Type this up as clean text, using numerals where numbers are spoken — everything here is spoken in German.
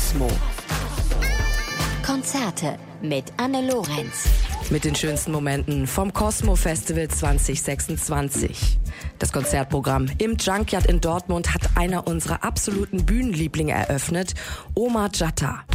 Cosmo. Konzerte mit Anne Lorenz. Mit den schönsten Momenten vom Cosmo Festival 2026. Das Konzertprogramm im Junkyard in Dortmund hat einer unserer absoluten Bühnenlieblinge eröffnet, Omar Jatta.